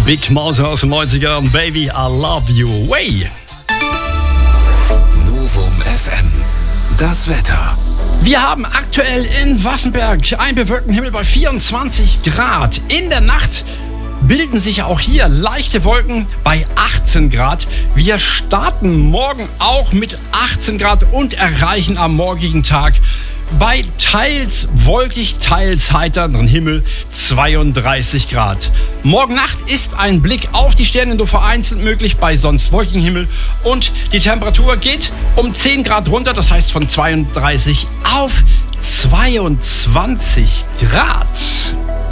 Big Mountain aus den 90ern, Baby, I love you. Way. Novum FM. Das Wetter. Wir haben aktuell in Wassenberg einen bewölkten Himmel bei 24 Grad. In der Nacht bilden sich auch hier leichte Wolken bei 18 Grad. Wir starten morgen auch mit 18 Grad und erreichen am morgigen Tag bei teils wolkig, teils heiterem Himmel 32 Grad. Morgen Nacht ist ein Blick auf die Sterne nur vereinzelt möglich bei sonst wolkigem Himmel und die Temperatur geht um 10 Grad runter, das heißt von 32 auf 22 Grad.